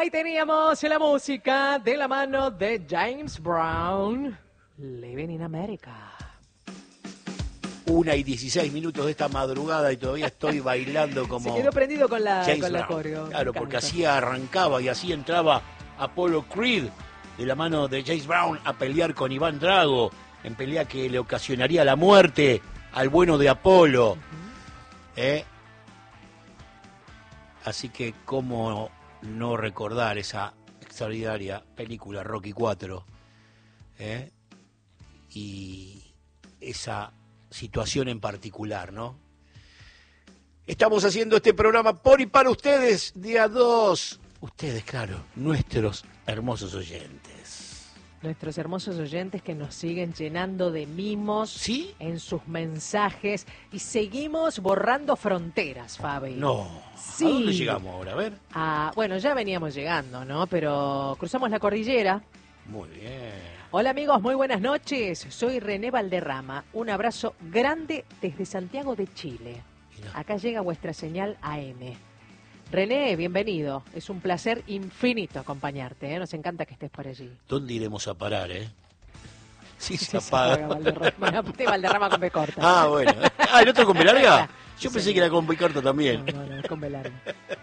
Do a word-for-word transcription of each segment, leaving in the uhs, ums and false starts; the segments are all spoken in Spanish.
Ahí teníamos la música de la mano de James Brown, Living in America. Una y dieciséis minutos de esta madrugada y todavía estoy bailando como... Se quedó prendido con la, James con la Brown. coreo. Claro, porque así arrancaba y así entraba Apollo Creed de la mano de James Brown a pelear con Iván Drago, en pelea que le ocasionaría la muerte al bueno de Apolo. Uh-huh. ¿Eh? Así que cómo no recordar esa extraordinaria película Rocky cuatro, ¿eh? Y esa situación en particular, ¿no? Estamos haciendo este programa por y para ustedes, día dos. Ustedes, claro, nuestros hermosos oyentes. Nuestros hermosos oyentes que nos siguen llenando de mimos, ¿sí?, en sus mensajes, y seguimos borrando fronteras, Fabi. No, sí. ¿A dónde llegamos ahora? A ver. Ah, bueno, ya veníamos llegando, ¿no? Pero cruzamos la cordillera. Muy bien. Hola amigos, muy buenas noches. Soy René Valderrama. Un abrazo grande desde Santiago de Chile. Mirá. Acá llega vuestra señal A M. René, bienvenido. Es un placer infinito acompañarte, ¿eh? Nos encanta que estés por allí. ¿Dónde iremos a parar, eh? Sí, se Sí, apaga. se apaga Valderrama. Apunté Valderrama con B corta. Ah, bueno. Ah, ¿el otro con B larga? Yo Sí. pensé que era con B corta también. No, no, no, con B larga.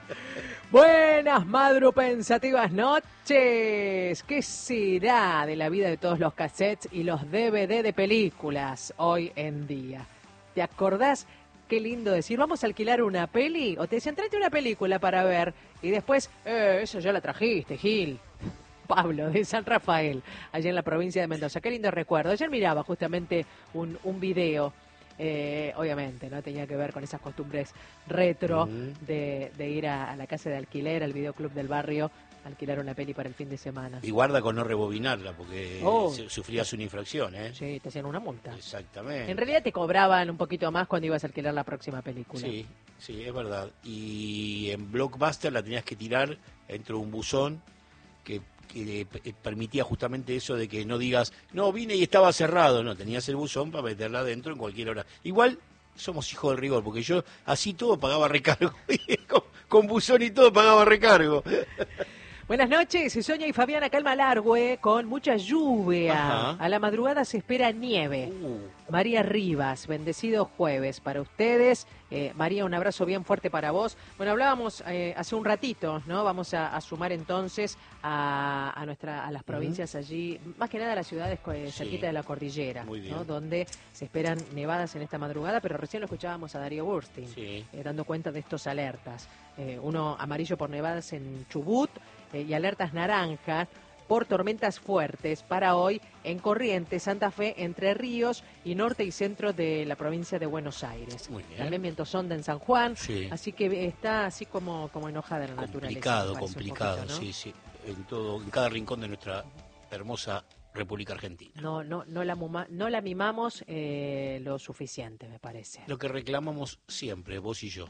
Buenas madrupensativas noches. ¿Qué será de la vida de todos los cassettes y los D V D de películas hoy en día? ¿Te acordás? Qué lindo decir, vamos a alquilar una peli, o te decían, tráete una película para ver, y después, eh, eso ya la trajiste, Gil. Pablo, de San Rafael, allá en la provincia de Mendoza. Qué lindo recuerdo. Ayer miraba justamente un, un video, eh, obviamente, ¿no? Tenía que ver con esas costumbres retro uh-huh. de, de ir a, a la casa de alquiler, al videoclub del barrio, alquilar una peli para el fin de semana. Y guarda con no rebobinarla, porque oh. sufrías una infracción, ¿eh? Sí, te hacían una multa. Exactamente. En realidad te cobraban un poquito más cuando ibas a alquilar la próxima película. Sí, sí, es verdad. Y en Blockbuster la tenías que tirar dentro de un buzón que, que permitía justamente eso de que no digas, no, vine y estaba cerrado. No, tenías el buzón para meterla adentro en cualquier hora. Igual somos hijos del rigor, porque yo así todo pagaba recargo. con, con buzón y todo pagaba recargo. Buenas noches, Sonia y Fabiana Calma Largue, con mucha lluvia. Ajá. A la madrugada se espera nieve. Uh. María Rivas, bendecido jueves para ustedes. Eh, María, un abrazo bien fuerte para vos. Bueno, hablábamos eh, hace un ratito, ¿no? Vamos a, a sumar entonces a, a, nuestra, a las provincias uh-huh. allí, más que nada a las ciudades eh, cerquita sí. de la cordillera, ¿no? Donde se esperan nevadas en esta madrugada, pero recién lo escuchábamos a Darío Burstein, sí. eh, dando cuenta de estos alertas. Eh, uno amarillo por nevadas en Chubut, Eh, y alertas naranjas por tormentas fuertes para hoy en Corrientes, Santa Fe, Entre Ríos y norte y centro de la provincia de Buenos Aires. Muy bien. También vientos onda en San Juan, sí. así que está así como, como enojada la naturaleza. Complicado, complicado, poquito, ¿no? sí, sí, en todo, en cada rincón de nuestra hermosa República Argentina. No, no, no la, muma, no la mimamos eh, lo suficiente, me parece. Lo que reclamamos siempre, vos y yo.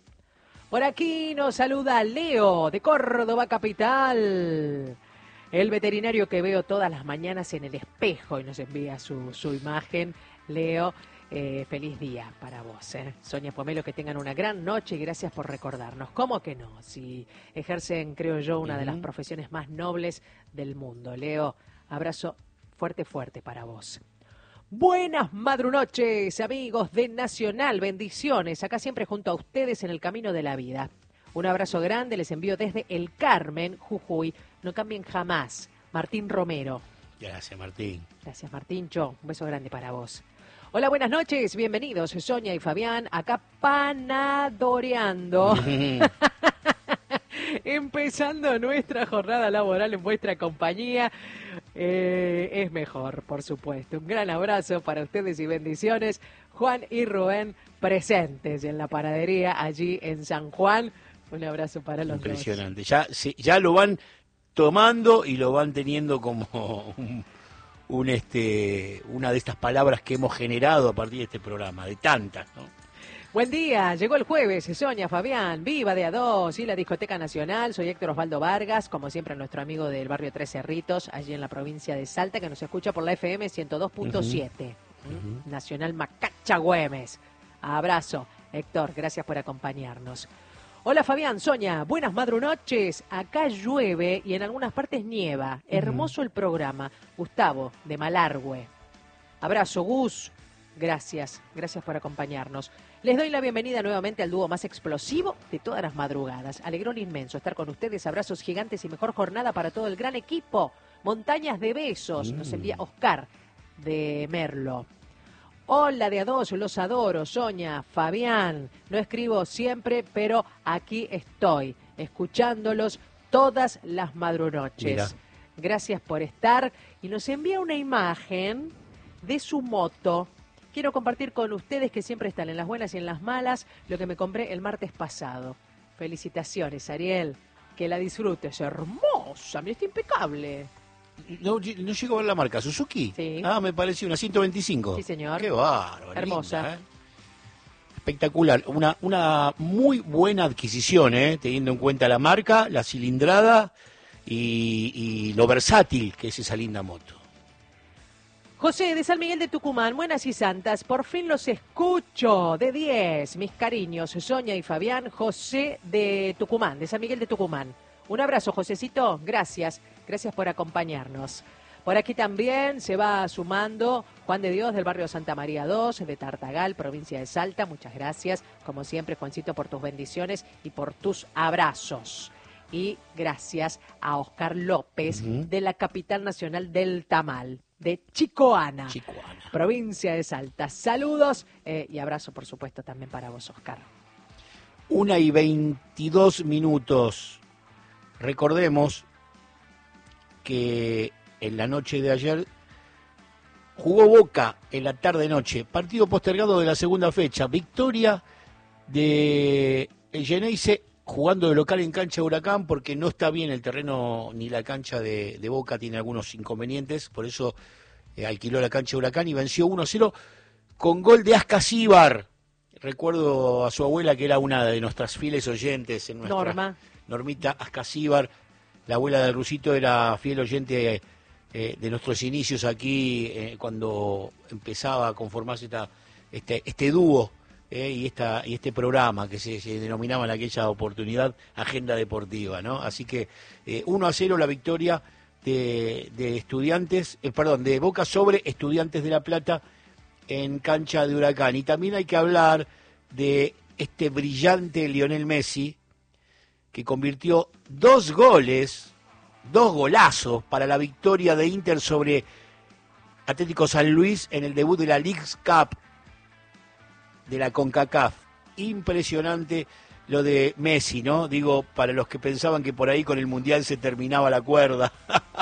Por aquí nos saluda Leo de Córdoba Capital, el veterinario que veo todas las mañanas en el espejo y nos envía su, su imagen. Leo, eh, feliz día para vos, ¿eh? Sonia Pomelo, que tengan una gran noche y gracias por recordarnos. ¿Cómo que no? Si ejercen, creo yo, una uh-huh. de las profesiones más nobles del mundo. Leo, abrazo fuerte, fuerte para vos. Buenas madrunoches, amigos de Nacional, bendiciones, acá siempre junto a ustedes en el camino de la vida. Un abrazo grande, les envío desde El Carmen, Jujuy, no cambien jamás. Martín Romero. Gracias, Martín. Gracias, Martín. Yo, un beso grande para vos. Hola, buenas noches, bienvenidos, Sonia y Fabián, acá panadoreando. Empezando nuestra jornada laboral en vuestra compañía. Eh, es mejor, por supuesto. Un gran abrazo para ustedes y bendiciones. Juan y Rubén presentes en la panadería allí en San Juan. Un abrazo para los Impresionante. dos. Ya, sí, ya lo van tomando y lo van teniendo como un, un este una de estas palabras que hemos generado a partir de este programa, de tantas, ¿no? Buen día, llegó el jueves, Sonia, Fabián, viva de a dos y la Discoteca Nacional. Soy Héctor Osvaldo Vargas, como siempre nuestro amigo del barrio Tres Cerritos, allí en la provincia de Salta, que nos escucha por la F M ciento dos punto siete, uh-huh. uh-huh. Nacional Macacha Güemes. Abrazo, Héctor, gracias por acompañarnos. Hola Fabián, Sonia, buenas madrunoches. Acá llueve y en algunas partes nieva. Hermoso el programa. Gustavo, de Malargüe. Abrazo, Gus. Gracias, gracias por acompañarnos. Les doy la bienvenida nuevamente al dúo más explosivo de todas las madrugadas. Alegrón inmenso estar con ustedes. Abrazos gigantes y mejor jornada para todo el gran equipo. Montañas de besos. Nos envía Oscar de Merlo. Hola de a dos, los adoro, Sonia, Fabián. No escribo siempre, pero aquí estoy, escuchándolos todas las madrunoches. Mira. Gracias por estar. Y nos envía una imagen de su moto. Quiero compartir con ustedes, que siempre están en las buenas y en las malas, lo que me compré el martes pasado. Felicitaciones, Ariel. Que la disfrutes. Hermosa, mira, está impecable. No, no llego a ver la marca. ¿Suzuki? Sí. Ah, me pareció una ciento veinticinco. Sí, señor. Qué bárbaro. Hermosa. Linda, ¿eh? Espectacular. Una, una muy buena adquisición, ¿eh? Teniendo en cuenta la marca, la cilindrada y, y lo versátil que es esa linda moto. José de San Miguel de Tucumán, buenas y santas, por fin los escucho, de diez, mis cariños, Sonia y Fabián. José de Tucumán, de San Miguel de Tucumán. Un abrazo, Josecito, gracias, gracias por acompañarnos. Por aquí también se va sumando Juan de Dios del barrio Santa María dos, de Tartagal, provincia de Salta. Muchas gracias, como siempre, Juancito, por tus bendiciones y por tus abrazos. Y gracias a Oscar López, uh-huh. de la capital nacional del tamal, de Chicoana, Chicoana. provincia de Salta. Saludos eh, y abrazo, por supuesto, también para vos, Oscar. Una y veintidós minutos. Recordemos que en la noche de ayer jugó Boca en la tarde-noche, partido postergado de la segunda fecha, victoria de el Geneise jugando de local en cancha de Huracán, porque no está bien el terreno ni la cancha de, de Boca, tiene algunos inconvenientes, por eso eh, alquiló la cancha de Huracán y venció uno a cero con gol de Ascasíbar. Recuerdo a su abuela, que era una de nuestras fieles oyentes en nuestra... Norma. Normita Ascasíbar, la abuela del Rusito, era fiel oyente eh, de nuestros inicios aquí, eh, cuando empezaba a conformarse esta, este, este dúo eh, y, esta, y este programa que se, se denominaba en aquella oportunidad Agenda Deportiva, ¿no? Así que eh, uno a cero la victoria de, de Estudiantes, eh, perdón, de Boca sobre Estudiantes de La Plata en cancha de Huracán. Y también hay que hablar de este brillante Lionel Messi, que convirtió dos goles, dos golazos para la victoria de Inter sobre Atlético San Luis en el debut de la Leagues Cup de la CONCACAF. Impresionante lo de Messi, ¿no? Digo, para los que pensaban que por ahí con el Mundial se terminaba la cuerda,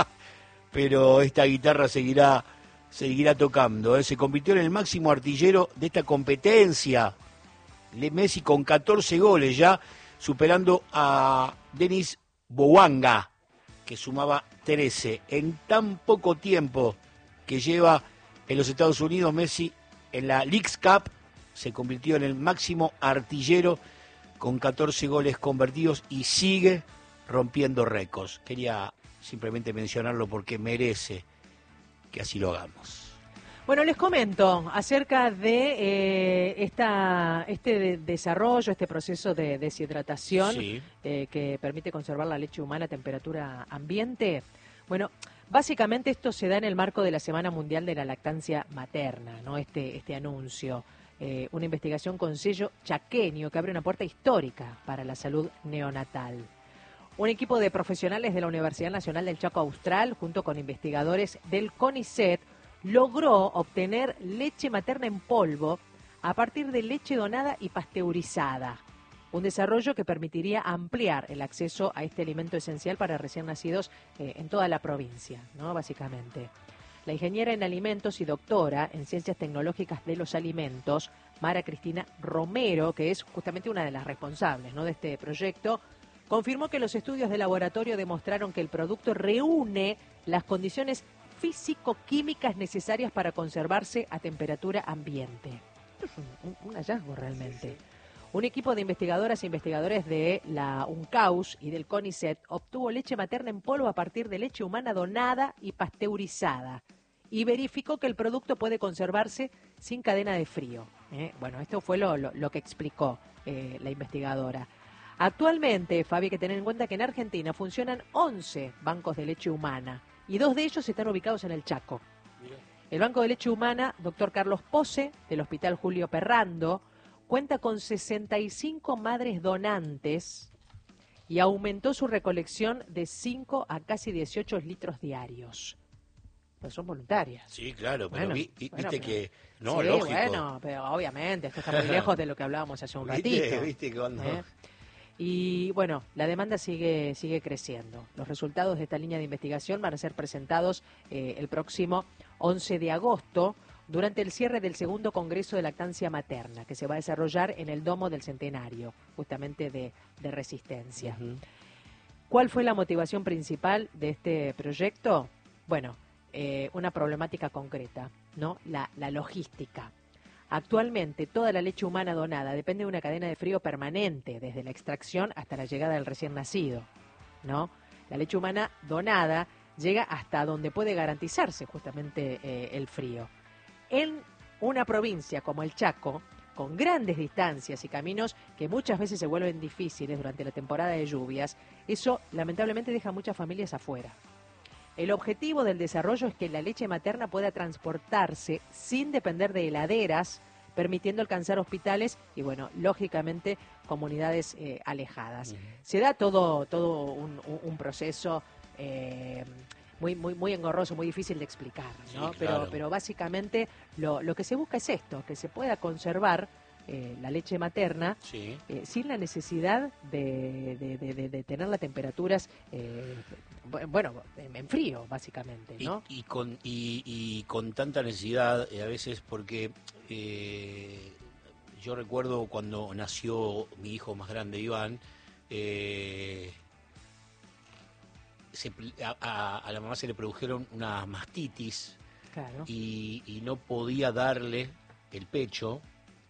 pero esta guitarra seguirá, seguirá tocando, ¿eh? Se convirtió en el máximo artillero de esta competencia. Messi con catorce goles ya, superando a Denis Bouanga, que sumaba trece. En tan poco tiempo que lleva en los Estados Unidos, Messi en la Leagues Cup se convirtió en el máximo artillero con catorce goles convertidos y sigue rompiendo récords. Quería simplemente mencionarlo porque merece que así lo hagamos. Bueno, les comento acerca de eh, esta, este de desarrollo, este proceso de deshidratación, sí. eh, que permite conservar la leche humana a temperatura ambiente. Bueno, básicamente esto se da en el marco de la Semana Mundial de la Lactancia Materna, ¿no? Este, este anuncio, eh, una investigación con sello chaqueño que abre una puerta histórica para la salud neonatal. Un equipo de profesionales de la Universidad Nacional del Chaco Austral, junto con investigadores del CONICET, logró obtener leche materna en polvo a partir de leche donada y pasteurizada. Un desarrollo que permitiría ampliar el acceso a este alimento esencial para recién nacidos eh, en toda la provincia, ¿no? Básicamente. La ingeniera en alimentos y doctora en ciencias tecnológicas de los alimentos, Mara Cristina Romero, que es justamente una de las responsables, ¿no?, de este proyecto, confirmó que los estudios de laboratorio demostraron que el producto reúne las condiciones físico-químicas necesarias para conservarse a temperatura ambiente. Es un, un, un hallazgo realmente. Un equipo de investigadoras e investigadores de la UNCAUS y del CONICET obtuvo leche materna en polvo a partir de leche humana donada y pasteurizada y verificó que el producto puede conservarse sin cadena de frío. ¿eh? Bueno, esto fue lo, lo, lo que explicó eh, la investigadora. Actualmente, Fabi, hay que tener en cuenta que en Argentina funcionan once bancos de leche humana y dos de ellos están ubicados en el Chaco. El Banco de Leche Humana, doctor Carlos Pose, del Hospital Julio Perrando, cuenta con sesenta y cinco madres donantes y aumentó su recolección de cinco a casi dieciocho litros diarios. Pues son voluntarias. Sí, claro, pero bueno, vi, vi, bueno, viste pero, que... No, sí, lógico. bueno, pero obviamente, esto está muy lejos de lo que hablábamos hace un ratito. ¿Viste? ¿Viste cuando... ¿Eh? Y bueno, la demanda sigue sigue creciendo. Los resultados de esta línea de investigación van a ser presentados eh, el próximo once de agosto durante el cierre del segundo Congreso de Lactancia Materna, que se va a desarrollar en el Domo del Centenario, justamente de, de Resistencia. Uh-huh. ¿Cuál fue la motivación principal de este proyecto? Bueno, eh, una problemática concreta, ¿no? La, la logística. Actualmente, toda la leche humana donada depende de una cadena de frío permanente, desde la extracción hasta la llegada del recién nacido, ¿no? La leche humana donada llega hasta donde puede garantizarse justamente eh, el frío. En una provincia como el Chaco, con grandes distancias y caminos que muchas veces se vuelven difíciles durante la temporada de lluvias, eso lamentablemente deja a muchas familias afuera. El objetivo del desarrollo es que la leche materna pueda transportarse sin depender de heladeras, permitiendo alcanzar hospitales y, bueno, lógicamente, comunidades eh, alejadas. Uh-huh. Se da todo, todo un, un proceso eh, muy, muy, muy engorroso, muy difícil de explicar, ¿no? Sí, claro. pero, pero básicamente lo, lo que se busca es esto, que se pueda conservar Eh, la leche materna, sí. eh, sin la necesidad de, de, de, de, de tener las temperaturas, eh, bueno, en, en frío, básicamente, ¿no? Y, y, con, y, y con tanta necesidad, eh, a veces, porque eh, yo recuerdo cuando nació mi hijo más grande, Iván, eh, se, a, a la mamá se le produjeron una mastitis, claro. y, y no podía darle el pecho.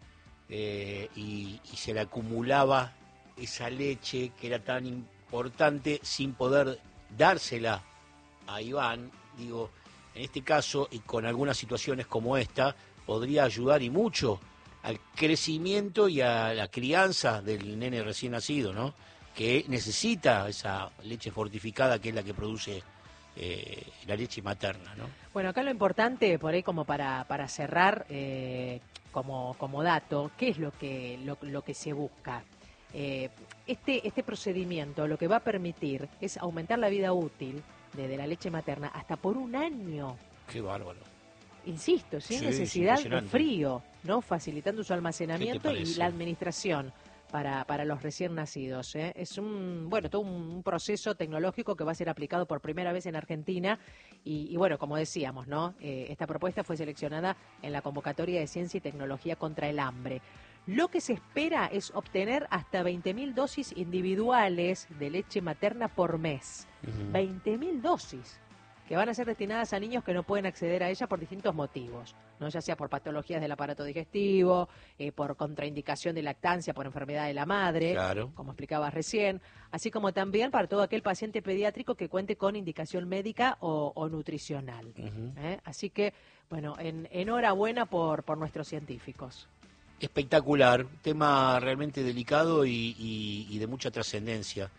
Eh, y, y se le acumulaba esa leche que era tan importante sin poder dársela a Iván. Digo, en este caso y con algunas situaciones como esta, podría ayudar y mucho al crecimiento y a la crianza del nene recién nacido, ¿no? Que necesita esa leche fortificada que es la que produce eh, la leche materna, ¿no? Bueno, acá lo importante, por ahí como para, para cerrar, eh, como, como dato, ¿qué es lo que, lo, lo que se busca? Eh, este, este procedimiento lo que va a permitir es aumentar la vida útil de, de la leche materna hasta por un año. ¡Qué bárbaro! Insisto, sin sí, necesidad de frío, ¿no? Facilitando su almacenamiento y la administración para, para los recién nacidos, ¿eh? Es un, bueno, todo un proceso tecnológico que va a ser aplicado por primera vez en Argentina y, y bueno, como decíamos, ¿no? Eh, esta propuesta fue seleccionada en la convocatoria de Ciencia y Tecnología contra el Hambre. Lo que se espera es obtener hasta veinte mil dosis individuales de leche materna por mes. Uh-huh. veinte mil dosis que van a ser destinadas a niños que no pueden acceder a ella por distintos motivos, ¿no? Ya sea por patologías del aparato digestivo, eh, por contraindicación de lactancia, por enfermedad de la madre, claro. como explicabas recién, así como también para todo aquel paciente pediátrico que cuente con indicación médica o, o nutricional. Uh-huh. ¿eh? Así que, bueno, en, enhorabuena por, por nuestros científicos. Espectacular, tema realmente delicado y, y, y de mucha trascendencia.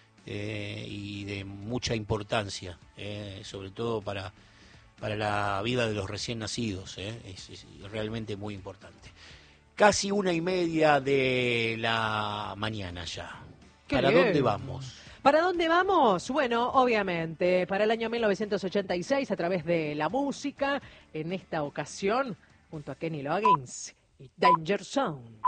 Eh, y de mucha importancia, eh, sobre todo para, para la vida de los recién nacidos, eh, es, es realmente muy importante. Casi una y media de la mañana ya. Qué ¿Para bien. dónde vamos? ¿Para dónde vamos? Bueno, obviamente, para el año mil novecientos ochenta y seis, a través de la música, en esta ocasión, junto a Kenny Loggins y Danger Zone.